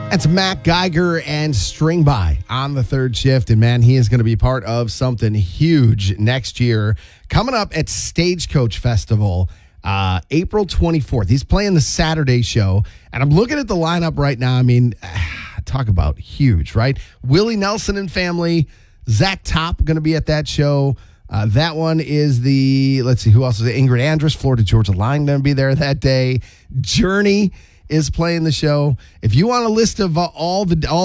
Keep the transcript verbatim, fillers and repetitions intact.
That's Matt Geiger and String By on the third shift. And man, he is going to be part of something huge next year coming up at Stagecoach Festival, uh, April twenty-fourth. He's playing the Saturday show. And I'm looking at the lineup right now. I mean, talk about huge, right? Willie Nelson and family, Zach Top going to be at that show. Uh, that one is the, let's see, who else is it? Ingrid Andress, Florida Georgia Line going to be there that day. Journey is playing the show. If you want a list of uh, all the all